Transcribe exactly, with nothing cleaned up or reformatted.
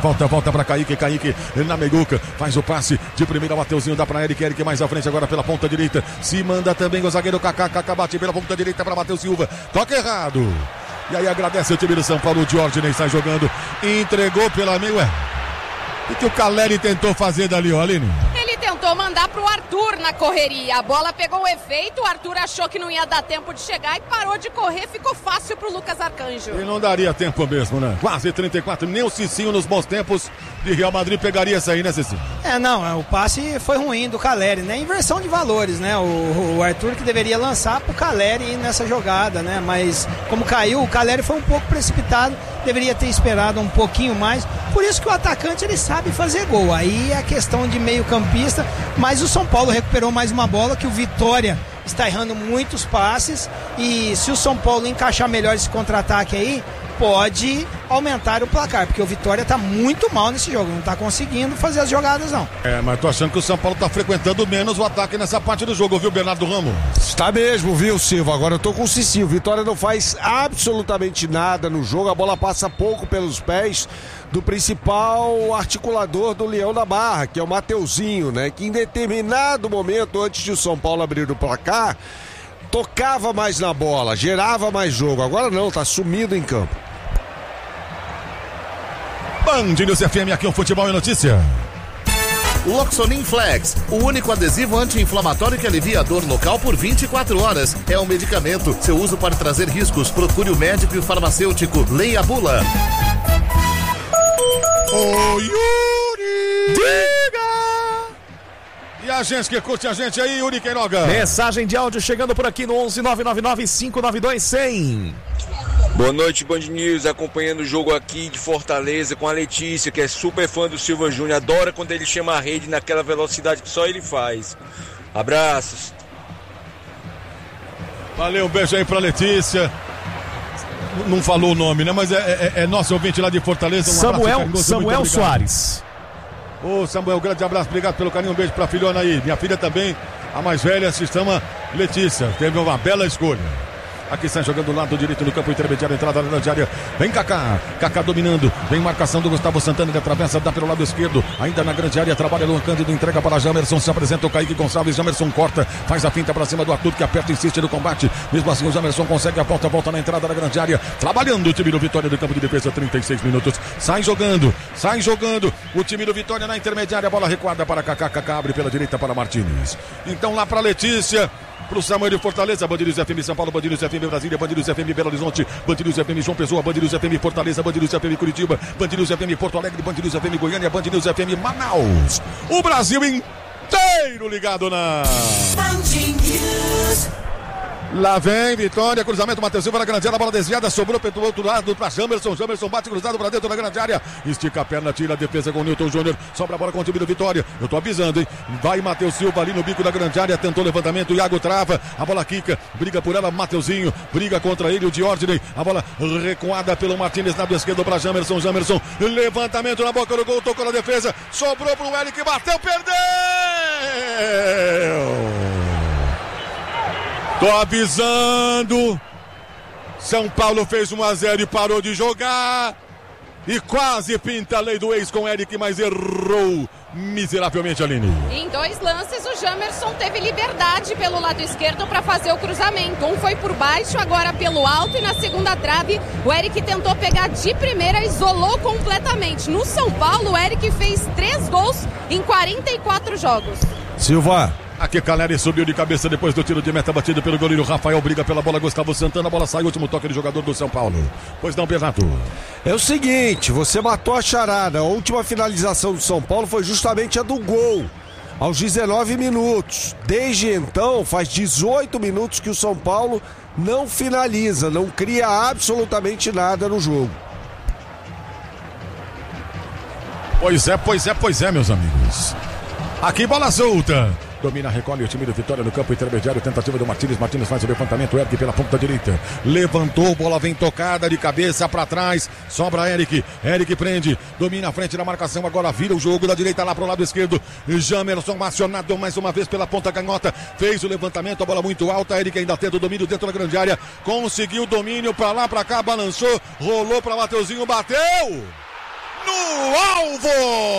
volta, volta pra Kaique, Kaique na meiguca, faz o passe de primeira, Mateuzinho dá pra Eric, Eric mais à frente agora pela ponta direita, se manda também o zagueiro Kaká, Kaká bate pela ponta direita pra Matheus Silva, toca errado. E aí agradece o time do São Paulo, o Diógenes sai jogando, entregou pela meia. Ué, o que o Caleri tentou fazer dali, ó, Aline? Ele tentou mandar pro Arthur na correria, a bola pegou o efeito, o Arthur achou que não ia dar tempo de chegar e parou de correr, ficou fácil pro Lucas Arcanjo. E não daria tempo mesmo, né? Quase trinta e quatro, nem o Cicinho nos bons tempos de Real Madrid pegaria essa aí, né, Cicinho? É, não, o passe foi ruim do Caleri, né? Inversão de valores, né? O, o Arthur que deveria lançar pro Caleri nessa jogada, né? Mas como caiu, o Caleri foi um pouco precipitado, deveria ter esperado um pouquinho mais, por isso que o atacante ele sabe fazer gol, aí é a questão de meio campista, mas o São Paulo recuperou mais uma bola que o Vitória está errando muitos passes e se o São Paulo encaixar melhor esse contra-ataque aí, pode aumentar o placar, porque o Vitória está muito mal nesse jogo, não está conseguindo fazer as jogadas não. É, mas tô achando que o São Paulo está frequentando menos o ataque nessa parte do jogo, viu, Bernardo Ramos? Está mesmo, viu, Silva? Agora eu tô com o Cicinho, o Vitória não faz absolutamente nada no jogo, a bola passa pouco pelos pés do principal articulador do Leão da Barra, que é o Mateuzinho, né? Que em determinado momento, antes de o São Paulo abrir o placar, tocava mais na bola, gerava mais jogo. Agora não, tá sumido em campo. Band News F M, aqui é o Futebol e Notícia. Loxonin Flex, o único adesivo anti-inflamatório que alivia a dor local por vinte e quatro horas. É um medicamento. Seu uso pode trazer riscos. Procure o médico e o farmacêutico. Leia a bula. Ô, Yuri! Diga! E a gente que curte a gente aí, Yuri Queiroga. Mensagem de áudio chegando por aqui no onze nove nove nove cinco nove dois cem. Boa noite, Band News, acompanhando o jogo aqui de Fortaleza com a Letícia, que é super fã do Silva Júnior, adora quando ele chama a rede naquela velocidade que só ele faz. Abraços. Valeu, um beijo aí pra Letícia. Não falou o nome, né? Mas é, é, é nosso ouvinte lá de Fortaleza. Um Samuel, Samuel Soares. Ô Samuel, um grande abraço, obrigado pelo carinho, um beijo pra filhona aí. Minha filha também, a mais velha, se chama Letícia. Teve uma bela escolha. Aqui sai jogando do lado direito do campo intermediário, entrada na grande área. Vem Kaká, Kaká dominando. Vem marcação do Gustavo Santana, ele atravessa, dá pelo lado esquerdo. Ainda na grande área, trabalha Luan Cândido, entrega para Jamerson, se apresenta o Kaique Gonçalves. Jamerson corta, faz a finta para cima do Arthur, que aperta e insiste no combate. Mesmo assim o Jamerson consegue a volta, volta na entrada da grande área. Trabalhando o time do Vitória do campo de defesa, trinta e seis minutos. Sai jogando, sai jogando. O time do Vitória na intermediária, bola recuada para Kaká, Kaká abre pela direita para Martins. Então lá para Letícia. Pro Samuel de Fortaleza, Band News F M São Paulo, Band News F M Brasília, Band News F M Belo Horizonte, Band News F M João Pessoa, Band News F M Fortaleza, Band News F M Curitiba, Band News F M Porto Alegre, Band News F M Goiânia, Band News F M Manaus. O Brasil inteiro ligado na Band News. Lá vem Vitória, cruzamento, Matheus Silva na grande área, bola desviada, sobrou pelo outro lado para Jamerson, Jamerson bate cruzado para dentro da grande área, estica a perna, tira a defesa com o Newton Júnior, sobra a bola com o time do Vitória, eu tô avisando, hein, vai Matheus Silva ali no bico da grande área, tentou levantamento, Iago trava, a bola quica, briga por ela, Mateuzinho, briga contra ele, o Diógenes, a bola recuada pelo Martínez, lado esquerdo para Jamerson, Jamerson, levantamento na boca do gol, tocou na defesa, sobrou pro Eric, bateu, perdeu! Tô avisando. São Paulo fez um a zero e parou de jogar. E quase pinta a lei do ex com Eric, mas errou miseravelmente, Aline. Em dois lances, o Jamerson teve liberdade pelo lado esquerdo para fazer o cruzamento. Um foi por baixo, agora pelo alto, e na segunda trave, o Eric tentou pegar de primeira, isolou completamente. No São Paulo, o Eric fez três gols em quarenta e quatro jogos. Silva. Aqui Caleri subiu de cabeça depois do tiro de meta batido pelo goleiro Rafael, briga pela bola, Gustavo Santana, a bola sai, último toque do jogador do São Paulo. Pois não, Bernardo? É o seguinte, você matou a charada, a última finalização do São Paulo foi justamente a do gol, aos dezenove minutos. Desde então, faz dezoito minutos que o São Paulo não finaliza, não cria absolutamente nada no jogo. Pois é, pois é, pois é, meus amigos. Aqui bola solta. Domina, recolhe o time do Vitória no campo intermediário. Tentativa do Martínez. Martínez faz o levantamento. Eric pela ponta direita. Levantou, bola vem tocada de cabeça para trás. Sobra Eric. Eric prende. Domina a frente da marcação. Agora vira o jogo da direita lá pro lado esquerdo. Jamerson acionado mais uma vez pela ponta canhota. Fez o levantamento. A bola muito alta. Eric ainda tenta o domínio dentro da grande área. Conseguiu o domínio para lá, para cá. Balançou. Rolou para Mateuzinho. Bateu! No novo!